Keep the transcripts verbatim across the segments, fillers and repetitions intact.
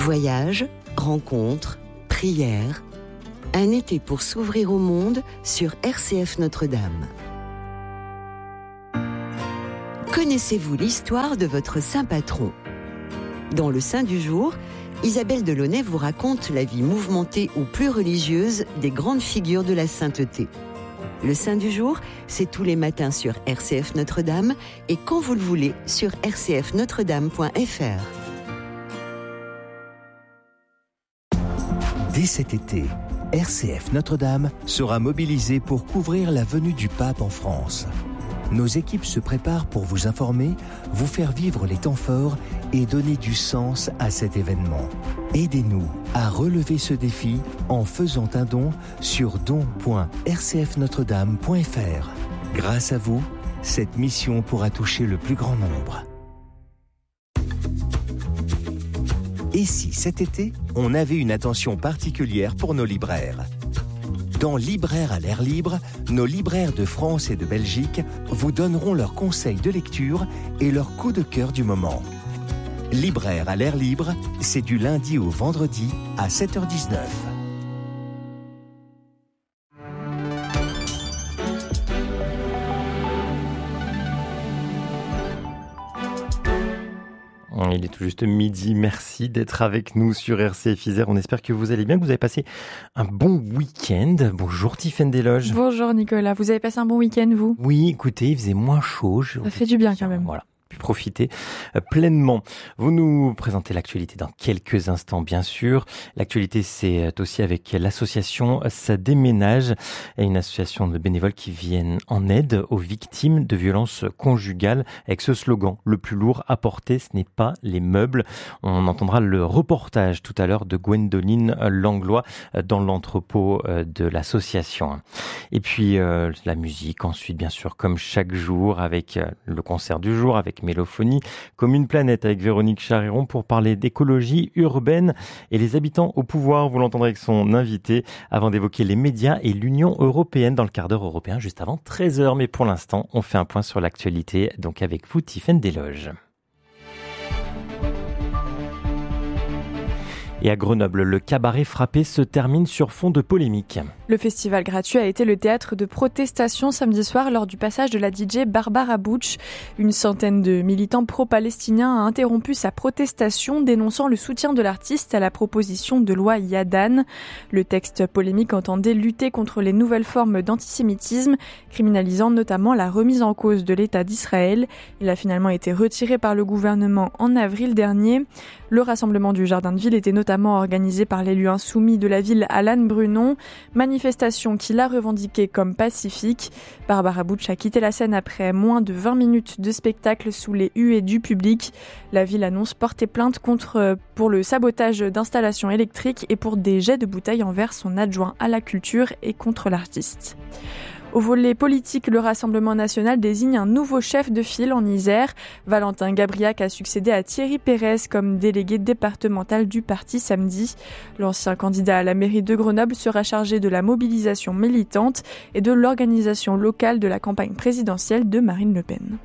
Voyages, rencontres, prières. Un été pour s'ouvrir au monde sur R C F Notre-Dame. Connaissez-vous l'histoire de votre saint patron ? Dans le Saint du jour, Isabelle Delaunay vous raconte la vie mouvementée ou plus religieuse des grandes figures de la sainteté. Le Saint du jour, c'est tous les matins sur R C F Notre-Dame et quand vous le voulez sur r c f notre dame point f r. Dès cet été, R C F Notre-Dame sera mobilisée pour couvrir la venue du pape en France. Nos équipes se préparent pour vous informer, vous faire vivre les temps forts et donner du sens à cet événement. Aidez-nous à relever ce défi en faisant un don sur don point r c f notre dame point f r. Grâce à vous, cette mission pourra toucher le plus grand nombre. Et si cet été, on avait une attention particulière pour nos libraires ? Dans Libraires à l'air libre, nos libraires de France et de Belgique vous donneront leurs conseils de lecture et leurs coups de cœur du moment. Libraires à l'air libre, c'est du lundi au vendredi à sept heures dix-neuf. Il est tout juste midi, merci d'être avec nous sur R C F Isère. On espère que vous allez bien, que vous avez passé un bon week-end. Bonjour Tiffaine Desloges. Bonjour Nicolas, vous avez passé un bon week-end vous ? Oui, écoutez, il faisait moins chaud. Je... Ça fait du bien quand même. Voilà. Pu profiter euh, pleinement. Vous nous présentez l'actualité dans quelques instants, bien sûr. L'actualité, c'est aussi avec l'association Ça déménage, une association de bénévoles qui viennent en aide aux victimes de violences conjugales avec ce slogan: le plus lourd à porter, ce n'est pas les meubles. On entendra le reportage tout à l'heure de Gwendoline Langlois dans l'entrepôt de l'association. Et puis euh, la musique ensuite, bien sûr, comme chaque jour, avec le concert du jour, avec Mélophonie, comme une planète avec Véronique Chariron pour parler d'écologie urbaine et les habitants au pouvoir. Vous l'entendrez avec son invité avant d'évoquer les médias et l'Union européenne dans le quart d'heure européen juste avant treize heures. Mais pour l'instant, on fait un point sur l'actualité. Donc avec vous, Tiffaine Desloges. Et à Grenoble, le cabaret frappé se termine sur fond de polémique. Le festival gratuit a été le théâtre de protestations samedi soir lors du passage de la D J Barbara Butch. Une centaine de militants pro-palestiniens a interrompu sa protestation, dénonçant le soutien de l'artiste à la proposition de loi Yadan. Le texte polémique entendait lutter contre les nouvelles formes d'antisémitisme, criminalisant notamment la remise en cause de l'État d'Israël. Il a finalement été retiré par le gouvernement en avril dernier. Le rassemblement du Jardin de Ville était notamment organisé par l'élu insoumis de la ville Alan Brunon, manifestation qu'il a revendiquée comme pacifique. Barbara Butch a quitté la scène après moins de vingt minutes de spectacle sous les huées du public. La ville annonce porter plainte contre pour le sabotage d'installations électriques et pour des jets de bouteilles envers son adjoint à la culture et contre l'artiste. Au volet politique, le Rassemblement national désigne un nouveau chef de file en Isère. Valentin Gabriac a succédé à Thierry Pérez comme délégué départemental du parti samedi. L'ancien candidat à la mairie de Grenoble sera chargé de la mobilisation militante et de l'organisation locale de la campagne présidentielle de Marine Le Pen.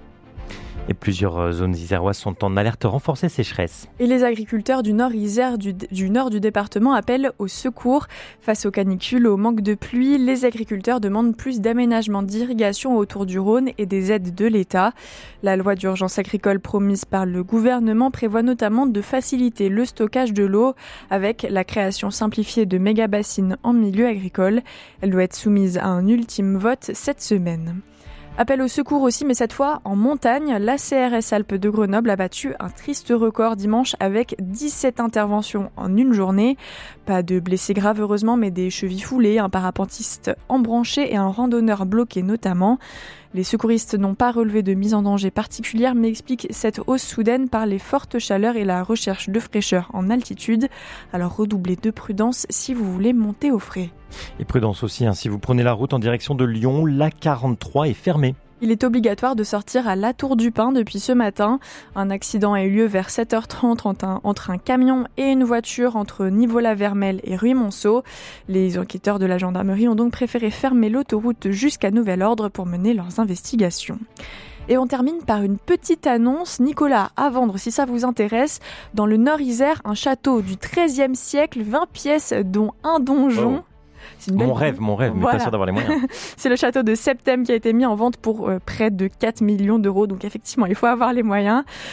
Et plusieurs zones iséroises sont en alerte renforcée sécheresse. Et les agriculteurs du nord Isère du, du nord du département appellent au secours. Face aux canicules, au manque de pluie, les agriculteurs demandent plus d'aménagements d'irrigation autour du Rhône et des aides de l'État. La loi d'urgence agricole promise par le gouvernement prévoit notamment de faciliter le stockage de l'eau avec la création simplifiée de méga-bassines en milieu agricole. Elle doit être soumise à un ultime vote cette semaine. Appel au secours aussi, mais cette fois en montagne. La C R S Alpes de Grenoble a battu un triste record dimanche avec dix-sept interventions en une journée. Pas de blessés graves heureusement, mais des chevilles foulées, un parapentiste embranché et un randonneur bloqué notamment. Les secouristes n'ont pas relevé de mise en danger particulière, mais expliquent cette hausse soudaine par les fortes chaleurs et la recherche de fraîcheur en altitude. Alors redoublez de prudence si vous voulez monter au frais. Et prudence aussi, hein, si vous prenez la route en direction de Lyon, l'A quarante-trois est fermée. Il est obligatoire de sortir à La Tour du Pin depuis ce matin. Un accident a eu lieu vers sept heures trente entre un, entre un camion et une voiture entre Nivola-Vermel et Ruy-Monceau. Les enquêteurs de la gendarmerie ont donc préféré fermer l'autoroute jusqu'à nouvel ordre pour mener leurs investigations. Et on termine par une petite annonce. Nicolas, à vendre si ça vous intéresse. Dans le Nord-Isère, un château du treizième siècle, vingt pièces dont un donjon. Oh. C'est belle... Mon rêve, mon rêve, voilà. Mais pas sûr d'avoir les moyens. C'est le château de Septem qui a été mis en vente pour euh, près de quatre millions d'euros. Donc effectivement, il faut avoir les moyens.